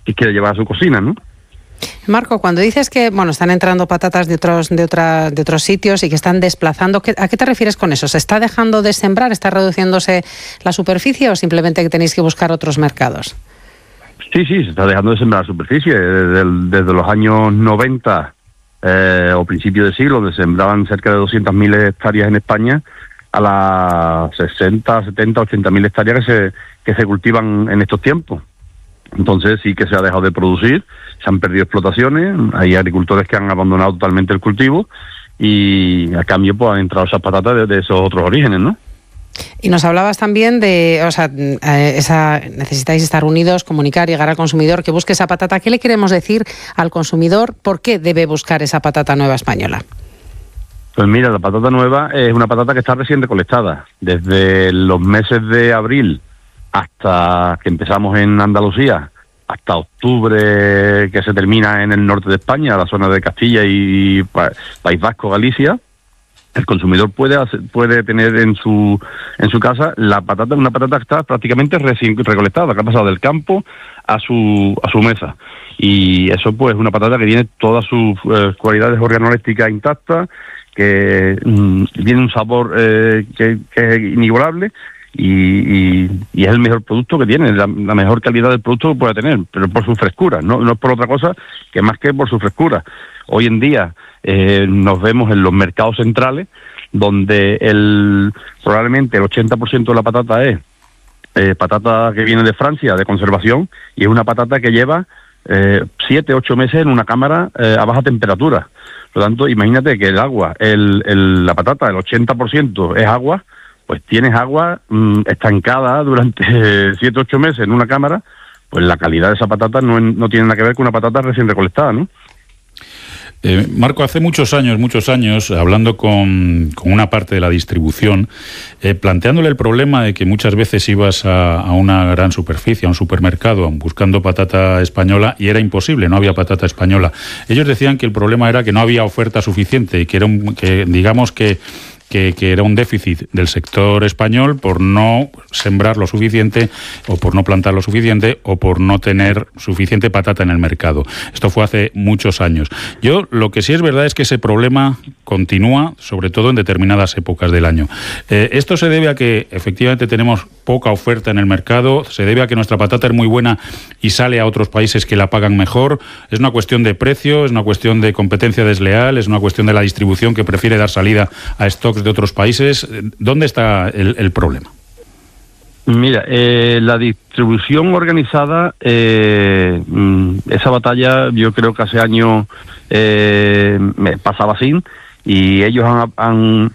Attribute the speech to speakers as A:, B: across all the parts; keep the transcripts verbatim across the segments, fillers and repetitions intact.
A: que quiere llevar a su cocina, ¿no?
B: Marco, cuando dices que bueno están entrando patatas de otros de otra, de otros sitios y que están desplazando, ¿a qué te refieres con eso? ¿Se está dejando de sembrar? ¿Está reduciéndose la superficie o simplemente que tenéis que buscar otros mercados?
A: Sí, sí, se está dejando de sembrar la superficie. Desde, el, desde los años noventa eh, o principios de siglo, donde sembraban cerca de doscientas mil hectáreas en España, a las sesenta, setenta, ochenta mil hectáreas que se, que se cultivan en estos tiempos. Entonces sí que se ha dejado de producir, se han perdido explotaciones, hay agricultores que han abandonado totalmente el cultivo y a cambio pues han entrado esas patatas de, de esos otros orígenes, ¿no?
B: Y nos hablabas también de, o sea, esa, necesitáis estar unidos, comunicar, llegar al consumidor, que busque esa patata. ¿Qué le queremos decir al consumidor? ¿Por qué debe buscar esa patata nueva española?
A: Pues mira, la patata nueva es una patata que está recién recolectada. Desde los meses de abril hasta que empezamos en Andalucía, hasta octubre que se termina en el norte de España, la zona de Castilla y País Vasco, Galicia, el consumidor puede hacer, puede tener en su en su casa la patata, una patata que está prácticamente recién recolectada, que ha pasado del campo a su a su mesa. Y eso pues es una patata que tiene todas sus eh, cualidades organolépticas intactas, que mmm, tiene un sabor eh, que, que es inigualable. Y, y, y es el mejor producto que tiene, la, la mejor calidad del producto que puede tener, pero por su frescura, no, no es por otra cosa que más que por su frescura. Hoy en día eh, nos vemos en los mercados centrales, donde el probablemente el ochenta por ciento de la patata es eh, patata que viene de Francia, de conservación, y es una patata que lleva eh, siete, ocho meses en una cámara eh, a baja temperatura. Por lo tanto, imagínate que el agua, el, el, la patata, el ochenta por ciento es agua, pues tienes agua mmm, estancada durante siete, ocho meses en una cámara, pues la calidad de esa patata no, no tiene nada que ver con una patata recién recolectada, ¿no?
C: Eh, Marco, hace muchos años, muchos años, hablando con, con una parte de la distribución, eh, planteándole el problema de que muchas veces ibas a, a una gran superficie, a un supermercado, buscando patata española y era imposible, no había patata española. Ellos decían que el problema era que no había oferta suficiente y que, era un, que digamos que Que, que era un déficit del sector español por no sembrar lo suficiente o por no plantar lo suficiente o por no tener suficiente patata en el mercado. Esto fue hace muchos años. Yo lo que sí es verdad es que ese problema continúa, sobre todo en determinadas épocas del año. Eh, esto se debe a que efectivamente tenemos poca oferta en el mercado, se debe a que nuestra patata es muy buena y sale a otros países que la pagan mejor. Es una cuestión de precio, es una cuestión de competencia desleal, es una cuestión de la distribución que prefiere dar salida a stocks de otros países. ¿Dónde está el, el problema?
A: Mira, eh, la distribución organizada, eh, esa batalla yo creo que hace años eh, pasaba así, y ellos han, han,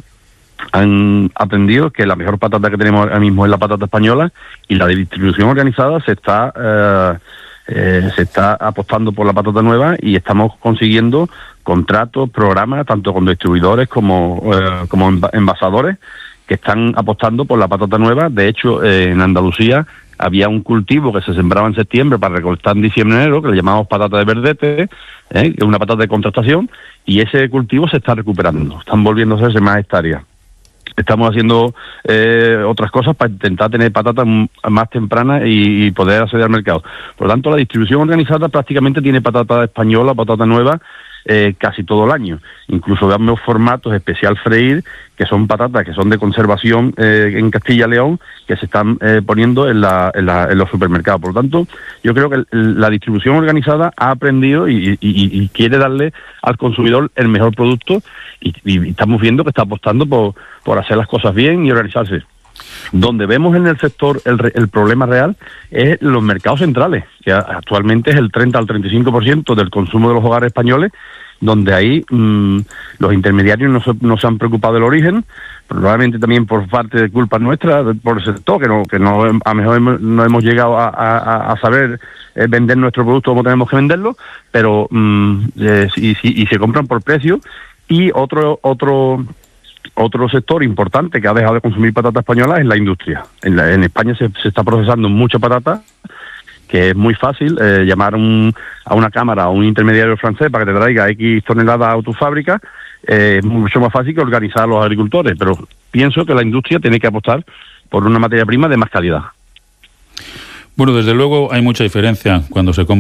A: han aprendido que la mejor patata que tenemos ahora mismo es la patata española, y la de distribución organizada se está eh, eh, se está apostando por la patata nueva y estamos consiguiendo contratos, programas, tanto con distribuidores como, eh, como envasadores, que están apostando por la patata nueva. De hecho, eh, en Andalucía había un cultivo que se sembraba en septiembre para recolectar en diciembre, enero, que le llamamos patata de verdete, eh, que es una patata de contrastación, y ese cultivo se está recuperando, están volviendo a hacerse más hectáreas. Estamos haciendo eh, otras cosas para intentar tener patatas más tempranas y, y poder acceder al mercado. Por lo tanto, la distribución organizada prácticamente tiene patata española, patata nueva, eh, casi todo el año. Incluso vemos formatos especial freír, que son patatas que son de conservación eh, en Castilla y León, que se están eh, poniendo en, la, en, la, en los supermercados. Por lo tanto, yo creo que el, la distribución organizada ha aprendido y, y, y quiere darle al consumidor el mejor producto, y, y estamos viendo que está apostando por, por hacer las cosas bien y organizarse. Donde vemos en el sector el, el problema real es los mercados centrales, que actualmente es el treinta al treinta y cinco por ciento del consumo de los hogares españoles, donde ahí mmm, los intermediarios no se, no se han preocupado del origen, probablemente también por parte de culpa nuestra, por el sector, que no, que no a lo mejor hemos, no hemos llegado a, a, a saber eh, vender nuestro producto como tenemos que venderlo, pero mmm, eh, y, y, y se compran por precio. Y otro otro otro sector importante que ha dejado de consumir patata española es la industria. En, la, en España se, se está procesando mucha patata, que es muy fácil eh, llamar un, a una cámara o un intermediario francés para que te traiga X toneladas a tu fábrica. Eh, es mucho más fácil que organizar a los agricultores, pero pienso que la industria tiene que apostar por una materia prima de más calidad.
C: Bueno, desde luego hay mucha diferencia cuando se compra